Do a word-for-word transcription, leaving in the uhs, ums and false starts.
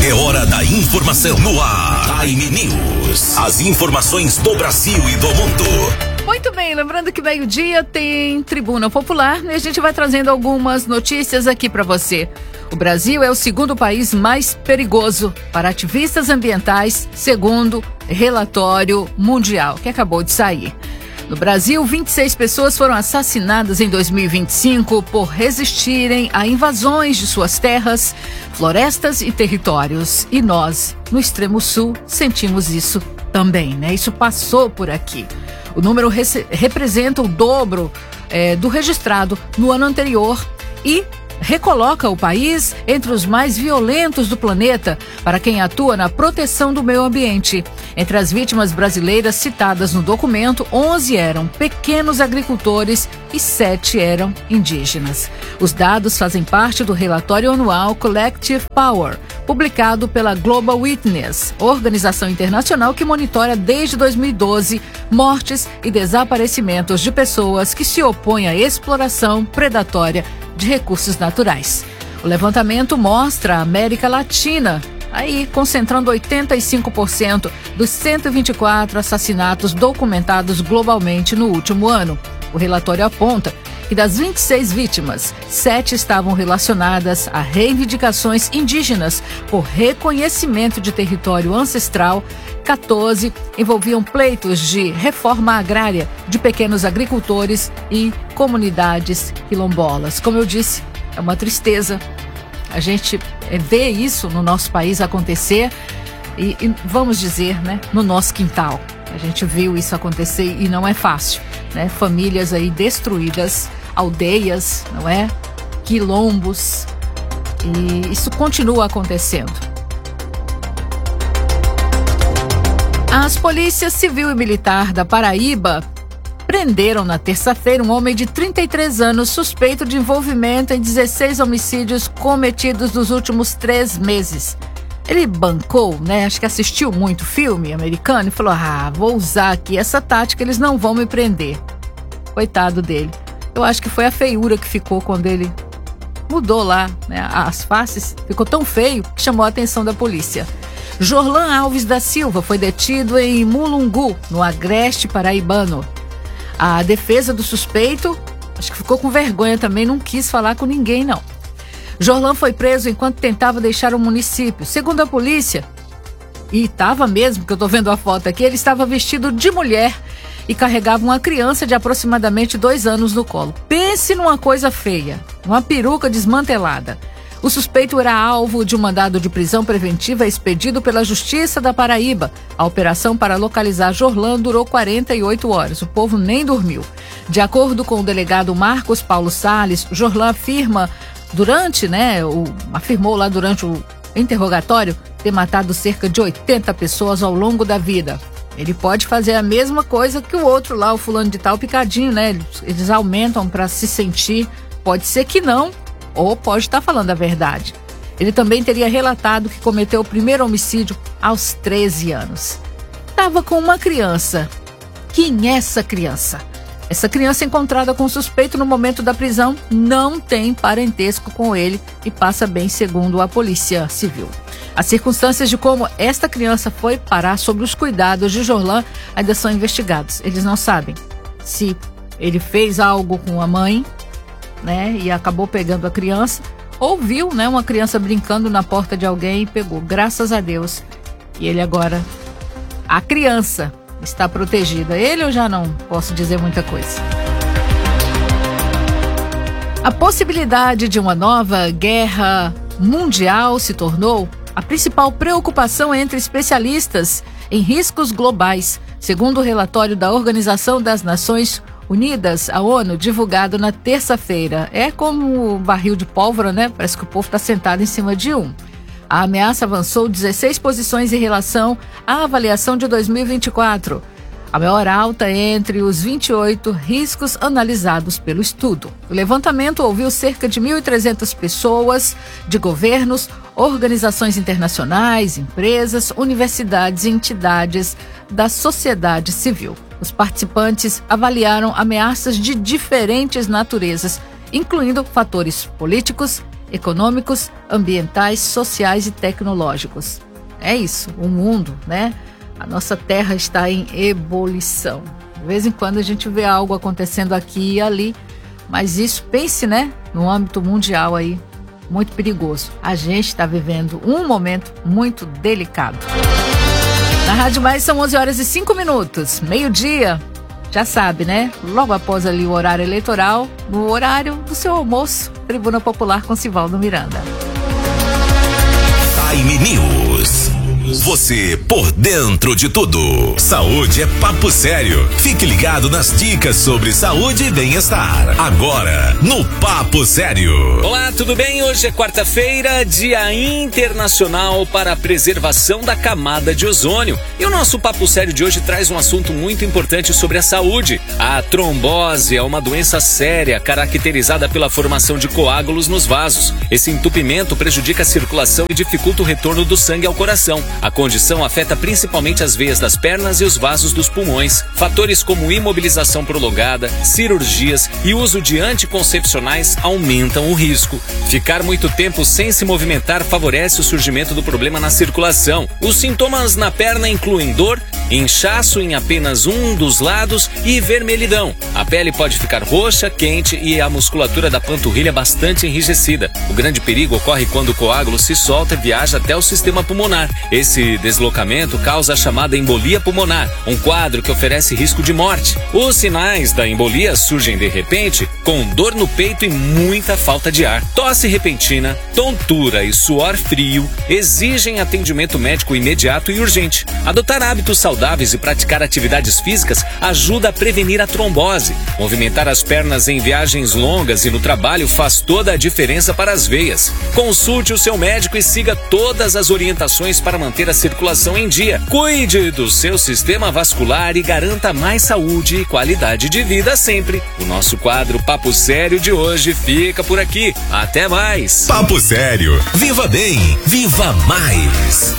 É hora da informação no ar. Time News. As informações do Brasil e do mundo. Muito bem, lembrando que meio-dia tem Tribuna Popular e a gente vai trazendo algumas notícias aqui para você. O Brasil é o segundo país mais perigoso para ativistas ambientais, segundo relatório mundial que acabou de sair. No Brasil, vinte e seis pessoas foram assassinadas em dois mil e vinte e cinco por resistirem a invasões de suas terras, florestas e territórios. E nós, no extremo sul, sentimos isso também, né? Isso passou por aqui. O número rece- representa o dobro é, do registrado no ano anterior e recoloca o país entre os mais violentos do planeta para quem atua na proteção do meio ambiente. Entre as vítimas brasileiras citadas no documento, onze eram pequenos agricultores e sete eram indígenas. Os dados fazem parte do relatório anual Collective Power, publicado pela Global Witness, organização internacional que monitora desde dois mil e doze mortes e desaparecimentos de pessoas que se opõem à exploração predatória de recursos naturais. O levantamento mostra a América Latina, aí concentrando oitenta e cinco por cento dos cento e vinte e quatro assassinatos documentados globalmente no último ano. O relatório aponta que das vinte e seis vítimas, sete estavam relacionadas a reivindicações indígenas por reconhecimento de território ancestral, quatorze envolviam pleitos de reforma agrária de pequenos agricultores e comunidades quilombolas. Como eu disse, é uma tristeza a gente vê isso no nosso país acontecer e, e vamos dizer, né, no nosso quintal. A gente viu isso acontecer e não é fácil, né? Famílias aí destruídas, aldeias, não é? Quilombos, e isso continua acontecendo. As polícias civil e militar da Paraíba prenderam na terça-feira um homem de trinta e três anos suspeito de envolvimento em dezesseis homicídios cometidos nos últimos três meses. Ele bancou, né? Acho que assistiu muito filme americano e falou: ah, vou usar aqui essa tática, eles não vão me prender. Coitado dele. Eu acho que foi a feiura que ficou quando ele mudou lá, né? As faces, ficou tão feio que chamou a atenção da polícia. Jorlan Alves da Silva foi detido em Mulungu, no agreste paraibano. A defesa do suspeito, acho que ficou com vergonha também, não quis falar com ninguém, não. Jorlan foi preso enquanto tentava deixar o município. Segundo a polícia, e estava mesmo, que eu estou vendo a foto aqui, ele estava vestido de mulher e carregava uma criança de aproximadamente dois anos no colo. Pense numa coisa feia, uma peruca desmantelada. O suspeito era alvo de um mandado de prisão preventiva expedido pela Justiça da Paraíba. A operação para localizar Jorlan durou quarenta e oito horas. O povo nem dormiu. De acordo com o delegado Marcos Paulo Salles, Jorlan afirma durante, né, o, afirmou lá durante o interrogatório ter matado cerca de oitenta pessoas ao longo da vida. Ele pode fazer a mesma coisa que o outro lá, o fulano de tal, picadinho, né? Eles, eles aumentam para se sentir. Pode ser que não, ou pode estar falando a verdade. Ele também teria relatado que cometeu o primeiro homicídio aos treze anos. Estava com uma criança. Quem é essa criança? Essa criança encontrada com o suspeito no momento da prisão não tem parentesco com ele e passa bem, segundo a Polícia Civil. As circunstâncias de como esta criança foi parar sob os cuidados de Jorlan ainda são investigados. Eles não sabem se ele fez algo com a mãe, né, e acabou pegando a criança, ou viu, né, uma criança brincando na porta de alguém e pegou. Graças a Deus. E ele agora, a criança está protegida. Ele eu já não posso dizer muita coisa. A possibilidade de uma nova guerra mundial se tornou a principal preocupação entre especialistas em riscos globais, segundo o relatório da Organização das Nações Unidas, a ONU, divulgado na terça-feira. É como um barril de pólvora, né? Parece que o povo está sentado em cima de um. A ameaça avançou dezesseis posições em relação à avaliação de dois mil e vinte e quatro. A maior alta entre os vinte e oito riscos analisados pelo estudo. O levantamento ouviu cerca de mil e trezentas pessoas de governos, organizações internacionais, empresas, universidades e entidades da sociedade civil. Os participantes avaliaram ameaças de diferentes naturezas, incluindo fatores políticos, econômicos, ambientais, sociais e tecnológicos. É isso, o mundo, né? A nossa terra está em ebulição. De vez em quando a gente vê algo acontecendo aqui e ali, mas isso, pense, né, no âmbito mundial aí, muito perigoso. A gente está vivendo um momento muito delicado. Na Rádio Mais são onze horas e cinco minutos, meio-dia, já sabe, né? Logo após ali o horário eleitoral, no horário do seu almoço, Tribuna Popular com Sivaldo Miranda. Time News. Você por dentro de tudo. Saúde é papo sério. Fique ligado nas dicas sobre saúde e bem-estar. Agora, no Papo Sério. Olá, tudo bem? Hoje é quarta-feira, Dia Internacional para a Preservação da Camada de Ozônio. E o nosso Papo Sério de hoje traz um assunto muito importante sobre a saúde. A trombose é uma doença séria caracterizada pela formação de coágulos nos vasos. Esse entupimento prejudica a circulação e dificulta o retorno do sangue ao coração. A condição afeta principalmente as veias das pernas e os vasos dos pulmões. Fatores como imobilização prolongada, cirurgias e uso de anticoncepcionais aumentam o risco. Ficar muito tempo sem se movimentar favorece o surgimento do problema na circulação. Os sintomas na perna incluem dor, inchaço em apenas um dos lados e vermelhidão. A pele pode ficar roxa, quente e a musculatura da panturrilha bastante enrijecida. O grande perigo ocorre quando o coágulo se solta e viaja até o sistema pulmonar. Esse deslocamento causa a chamada embolia pulmonar, um quadro que oferece risco de morte. Os sinais da embolia surgem de repente, com dor no peito e muita falta de ar. Tosse repentina, tontura e suor frio exigem atendimento médico imediato e urgente. Adotar hábitos saudáveis e praticar atividades físicas ajuda a prevenir a trombose. Movimentar as pernas em viagens longas e no trabalho faz toda a diferença para as veias. Consulte o seu médico e siga todas as orientações para manter a circulação em dia. Cuide do seu sistema vascular e garanta mais saúde e qualidade de vida sempre. O nosso quadro Papo Sério de hoje fica por aqui. Até mais. Papo Sério. Viva bem, viva mais.